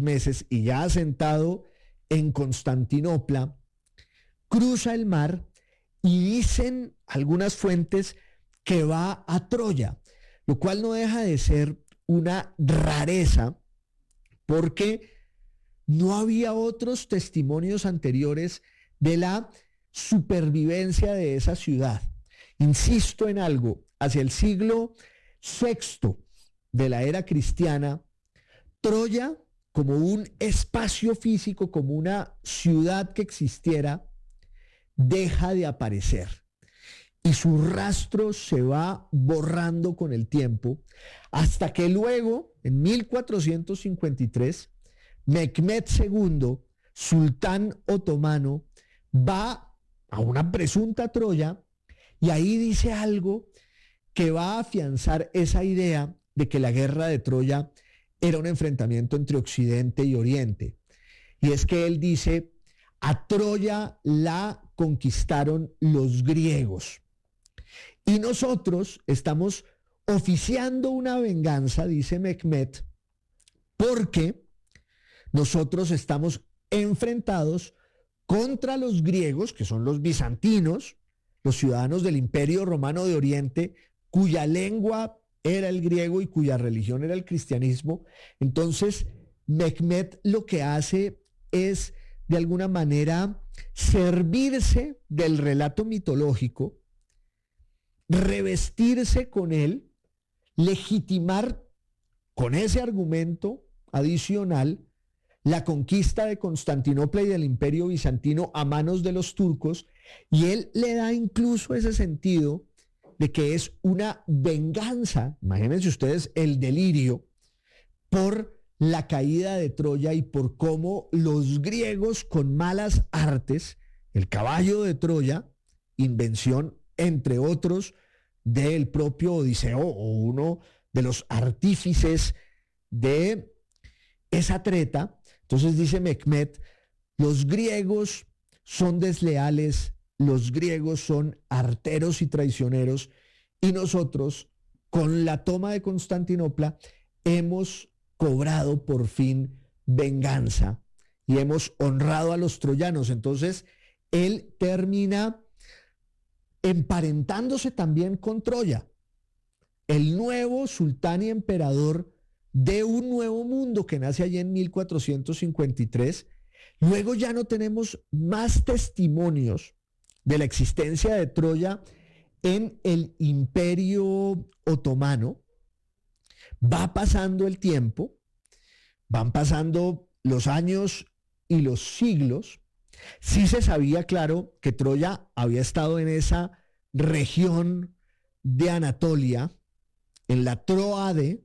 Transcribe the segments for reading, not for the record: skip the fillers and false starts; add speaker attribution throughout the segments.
Speaker 1: meses y ya asentado en Constantinopla, cruza el mar y dicen algunas fuentes que va a Troya, lo cual no deja de ser una rareza porque no había otros testimonios anteriores de la supervivencia de esa ciudad. Insisto en algo, hacia el siglo VI de la era cristiana, Troya, como un espacio físico, como una ciudad que existiera, deja de aparecer. Y su rastro se va borrando con el tiempo, hasta que luego, en 1453, Mehmed II, sultán otomano, va a una presunta Troya y ahí dice algo que va a afianzar esa idea de que la guerra de Troya era un enfrentamiento entre Occidente y Oriente. Y es que él dice, a Troya la conquistaron los griegos. Y nosotros estamos oficiando una venganza, dice Mehmed, porque nosotros estamos enfrentados contra los griegos, que son los bizantinos, los ciudadanos del Imperio Romano de Oriente, cuya lengua era el griego y cuya religión era el cristianismo. Entonces, Mehmed lo que hace es, de alguna manera, servirse del relato mitológico, revestirse con él, legitimar con ese argumento adicional la conquista de Constantinopla y del Imperio Bizantino a manos de los turcos, y él le da incluso ese sentido de que es una venganza, imagínense ustedes el delirio, por la caída de Troya y por cómo los griegos con malas artes, el caballo de Troya, invención entre otros del propio Odiseo o uno de los artífices de esa treta. Entonces dice Mehmed, los griegos son desleales, los griegos son arteros y traicioneros, y nosotros, con la toma de Constantinopla, hemos cobrado por fin venganza y hemos honrado a los troyanos. Entonces, él termina emparentándose también con Troya, el nuevo sultán y emperador de un nuevo mundo que nace allí en 1453. Luego ya no tenemos más testimonios de la existencia de Troya en el Imperio Otomano. Va pasando el tiempo, van pasando los años y los siglos. Sí se sabía, claro, que Troya había estado en esa región de Anatolia, en la Troade,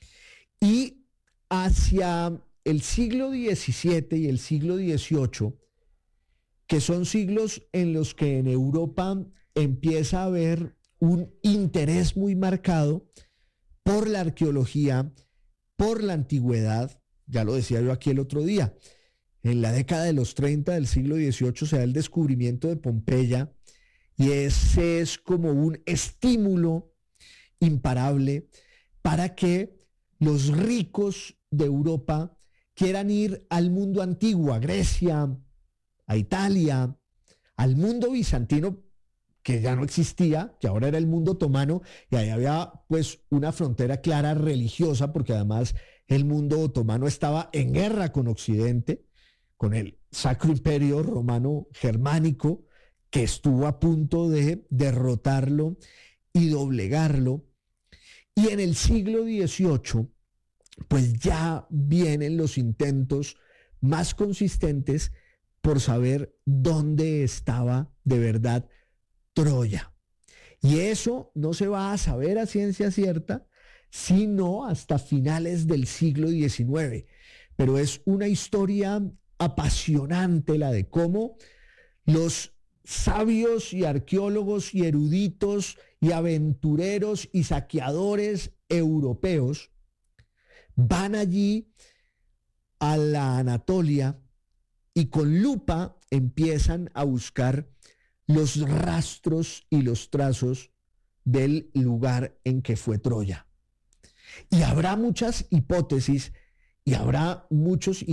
Speaker 1: y hacia el siglo XVII y el siglo XVIII, que son siglos en los que en Europa empieza a haber un interés muy marcado por la arqueología, por la antigüedad. Ya lo decía yo aquí el otro día, en la década de los 30 del siglo XVIII se da el descubrimiento de Pompeya, y ese es como un estímulo imparable para que los ricos de Europa quieran ir al mundo antiguo, a Grecia, a Italia, al mundo bizantino, que ya no existía, que ahora era el mundo otomano, y ahí había pues una frontera clara religiosa, porque además el mundo otomano estaba en guerra con Occidente, con el Sacro Imperio Romano Germánico, que estuvo a punto de derrotarlo y doblegarlo. Y en el siglo XVIII, pues ya vienen los intentos más consistentes por saber dónde estaba de verdad Troya. Y eso no se va a saber a ciencia cierta, sino hasta finales del siglo XIX. Pero es una historia apasionante la de cómo los sabios y arqueólogos y eruditos y aventureros y saqueadores europeos van allí a la Anatolia y con lupa empiezan a buscar los rastros y los trazos del lugar en que fue Troya. Y habrá muchas hipótesis y habrá muchos